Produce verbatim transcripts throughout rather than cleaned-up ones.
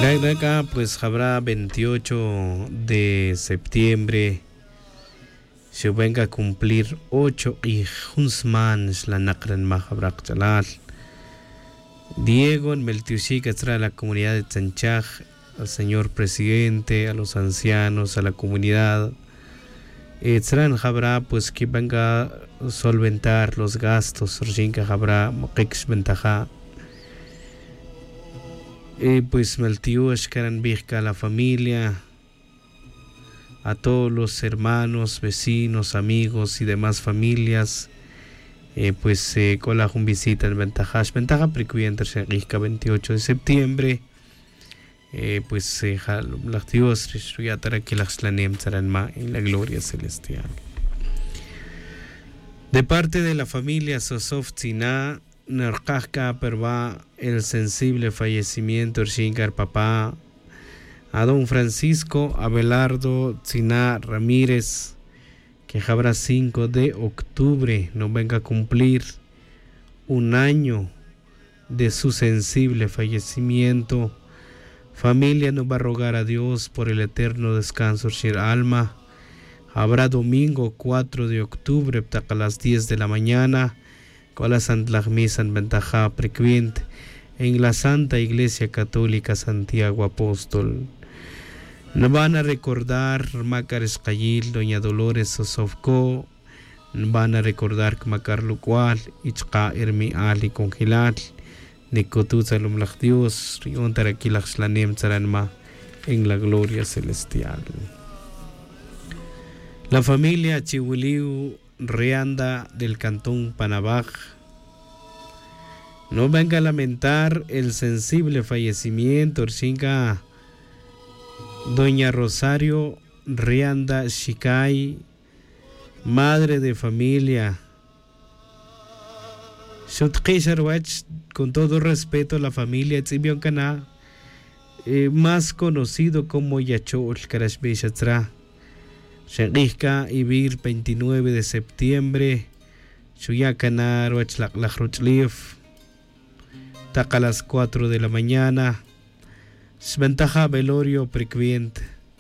Acá pues habrá veintiocho de septiembre. Se venga a cumplir ocho y Hunsmans la Nakran Mahabrak Chalal. Diego en Meltiushika trae a la comunidad de Chanchaj, al señor presidente, a los ancianos, a la comunidad. Etzran habrá pues que venga a solventar los gastos. Rinka habrá Mokex Ventaja. Eh, pues Maltiush Karan Birka a la familia, a todos los hermanos, vecinos, amigos y demás familias, eh, pues eh, con la visita en Ventaja, Ventaja Pricuienter Rica veintiocho de septiembre, eh, pues las Dios que las lanem en la gloria celestial. De parte de la familia Sosov Tzina, Narkaka perva el sensible fallecimiento Shingar papá a don Francisco Abelardo Tzina Ramírez, que habrá cinco de octubre no venga a cumplir un año de su sensible fallecimiento. Familia nos va a rogar a Dios por el eterno descanso Shir alma. Habrá domingo cuatro de octubre a las diez de la mañana con la Santa Misa en Ventaja Prequint en la Santa Iglesia Católica Santiago Apóstol. Nos van a recordar Macar Escayil, Doña Dolores Sosovko, nos van a recordar Macar Lucual, Ichka Ermi Ali Congilal, Nicotut Salum Lachdios, Riontarakilach Lanem Zaranma en la gloria celestial. La familia Chihuiliu Rianda del Cantón Panabaj no venga a lamentar el sensible fallecimiento Orchinga Doña Rosario Rianda Shikai, madre de familia. Con todo respeto a la familia Tzibion Kana, eh, más conocido como Yachol Karashbeshatra. Shengishka Ibir veintinueve de septiembre, Chuyakanar Wachlachlachrochlif, taca a las cuatro de la mañana, Sventaja velorio prequient.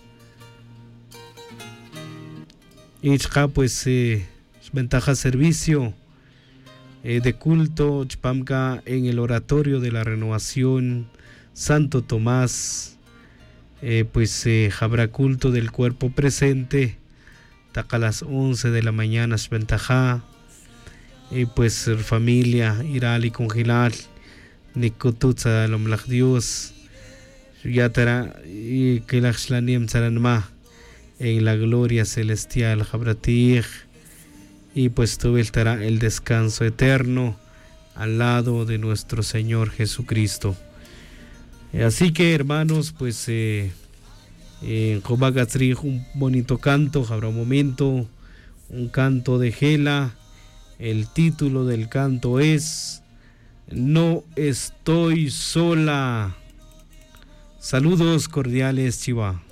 Ichka pues eh, Sventaja servicio eh, de culto Chpamka en el oratorio de la Renovación Santo Tomás. Eh, pues eh, habrá culto del cuerpo presente taca a las once de la mañana Sventaja, y pues familia Irali Congilal Nicotutza Lomlach Dios Yatara y que la Shlanim Zaranma en la gloria celestial Habratir, y pues tuveltará el descanso eterno al lado de nuestro Señor Jesucristo. Así que hermanos, pues eh, en Jobagatzri un bonito canto, habrá un momento, un canto de Gela. El título del canto es No estoy sola. Saludos cordiales, Chiva.